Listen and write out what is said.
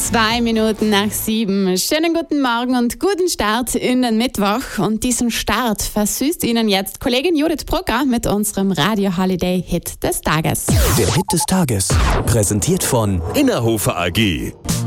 7:02. Schönen guten Morgen und guten Start in den Mittwoch. Und diesen Start versüßt Ihnen jetzt Kollegin Judith Brugger mit unserem Radio Holiday Hit des Tages. Der Hit des Tages, präsentiert von Innerhofer AG.